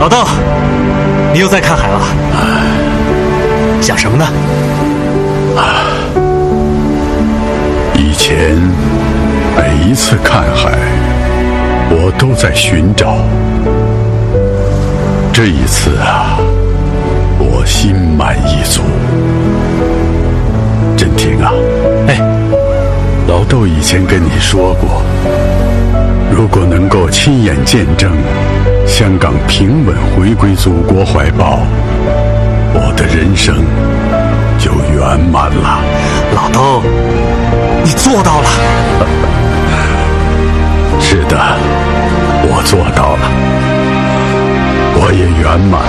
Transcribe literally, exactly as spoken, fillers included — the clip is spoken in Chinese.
老豆，你又在看海了？想什么呢？ 啊，以前每一次看海，我都在寻找。这一次啊，我心满意足。振廷啊， 哎， 老豆以前跟你说过，如果能够亲眼见证香港平稳回归祖国怀抱，我的人生就圆满了。 老豆，你做到了。 是的，我做到了，我也圆满